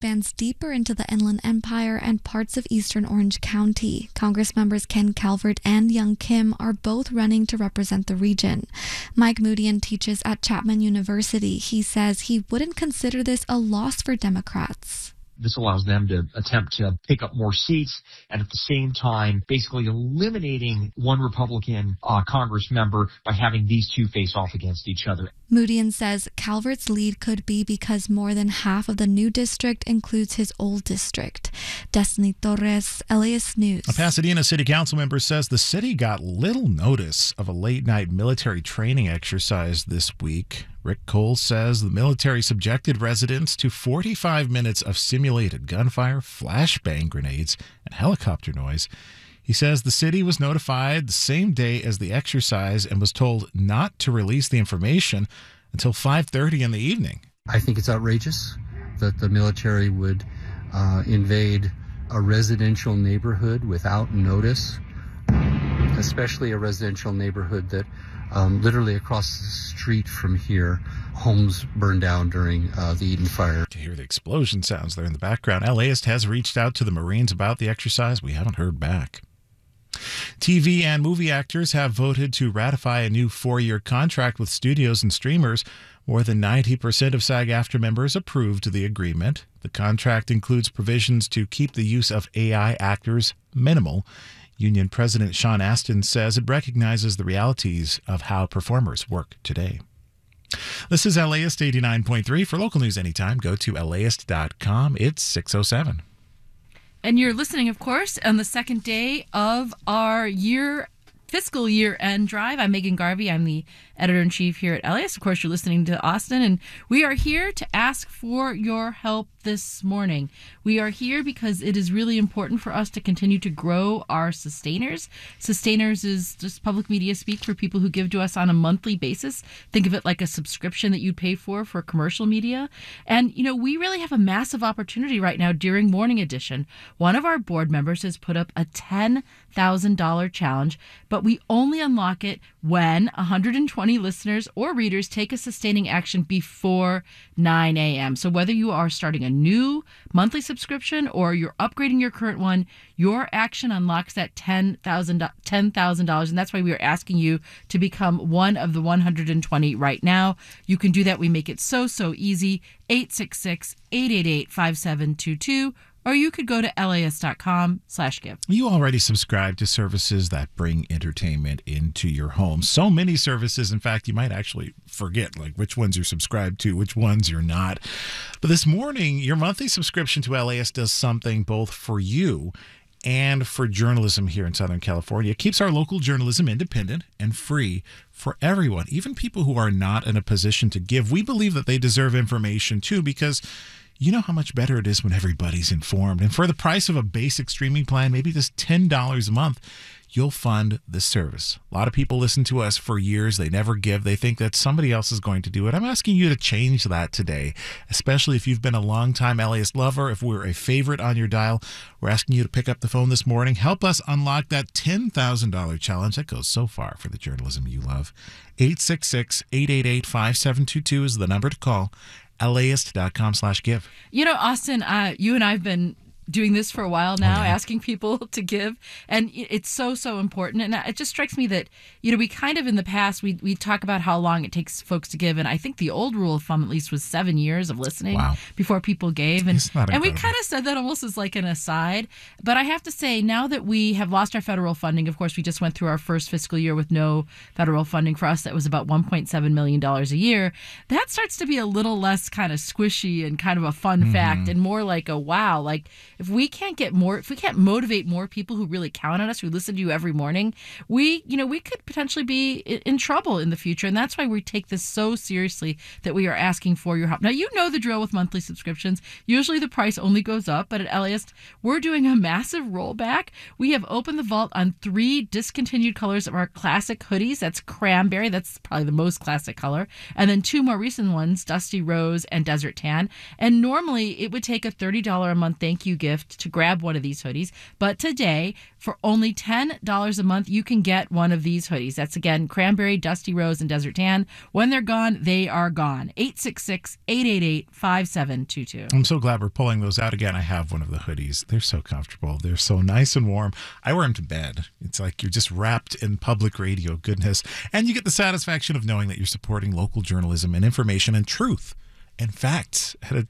bans deeper into the Inland Empire and parts of eastern Orange County. Congress members Ken Calvert and Young Kim are both running to represent the region. Mike Moodian teaches at Chapman University. He says he wouldn't consider this a loss for Democrats. This allows them to attempt to pick up more seats and at the same time basically eliminating one Republican Congress member by having these two face off against each other. Moodian says Calvert's lead could be because more than half of the new district includes his old district. Destiny Torres, LAist News. A Pasadena City Council member says the city got little notice of a late-night military training exercise this week. Rick Cole says the military subjected residents to 45 minutes of simulated gunfire, flashbang grenades, and helicopter noise. He says the city was notified the same day as the exercise and was told not to release the information until 5:30 in the evening. I think it's outrageous that the military would invade a residential neighborhood without notice, especially a residential neighborhood that literally across the street from here, homes burned down during the Eden Fire. To hear the explosion sounds there in the background, LAist has reached out to the Marines about the exercise. We haven't heard back. TV and movie actors have voted to ratify a new 4-year contract with studios and streamers. More than 90% of SAG-AFTRA members approved the agreement. The contract includes provisions to keep the use of AI actors minimal. Union President Sean Astin says it recognizes the realities of how performers work today. This is LAist 89.3. For local news anytime, go to laist.com. It's 6:07. And you're listening, of course, on the second day of our fiscal year-end drive. I'm Megan Garvey. I'm the editor-in-chief here at LAist. Of course, you're listening to Austin, and we are here to ask for your help this morning. We are here because it is really important for us to continue to grow our sustainers. Sustainers is just public media speak for people who give to us on a monthly basis. Think of it like a subscription that you'd pay for commercial media. And, we really have a massive opportunity right now during Morning Edition. One of our board members has put up a $10,000 challenge, but we only unlock it when 120 listeners or readers take a sustaining action before 9 a.m. So whether you are starting a new monthly subscription or you're upgrading your current one, your action unlocks that $10,000. And that's why we are asking you to become one of the 120 right now. You can do that. We make it so easy. 866-888-5722. Or you could go to laist.com/give. You already subscribe to services that bring entertainment into your home. So many services, in fact, you might actually forget which ones you're subscribed to, which ones you're not. But this morning, your monthly subscription to LAist does something both for you and for journalism here in Southern California. It keeps our local journalism independent and free for everyone, even people who are not in a position to give. We believe that they deserve information too, because you know how much better it is when everybody's informed. And for the price of a basic streaming plan, maybe just $10 a month, you'll fund this service. A lot of people listen to us for years. They never give. They think that somebody else is going to do it. I'm asking you to change that today, especially if you've been a longtime LAist lover. If we're a favorite on your dial, we're asking you to pick up the phone this morning. Help us unlock that $10,000 challenge. That goes so far for the journalism you love. 866-888-5722 is the number to call. laist.com/give. Austin, you and I have been doing this for a while now, asking people to give, and it's so important. And it just strikes me that we kind of in the past we talk about how long it takes folks to give, and I think the old rule of thumb at least was 7 years of listening before people gave, and we kind of said that almost as like an aside. But I have to say, now that we have lost our federal funding, of course we just went through our first fiscal year with no federal funding. For us that was about $1.7 million a year. That starts to be a little less kind of squishy and kind of a fun fact, and more like a wow, if we can't motivate more people who really count on us, who listen to you every morning, we could potentially be in trouble in the future. And that's why we take this so seriously that we are asking for your help. Now, you know the drill with monthly subscriptions. Usually the price only goes up, but at LAist, we're doing a massive rollback. We have opened the vault on 3 discontinued colors of our classic hoodies. That's cranberry. That's probably the most classic color. And then 2 more recent ones, dusty rose and desert tan. And normally it would take a $30 a month thank you gift gift to grab one of these hoodies. But today, for only $10 a month, you can get one of these hoodies. That's, again, Cranberry, Dusty Rose, and Desert Tan. When they're gone, they are gone. 866-888-5722. I'm so glad we're pulling those out again. I have one of the hoodies. They're so comfortable. They're so nice and warm. I wear them to bed. It's like you're just wrapped in public radio goodness. And you get the satisfaction of knowing that you're supporting local journalism and information and truth and facts at a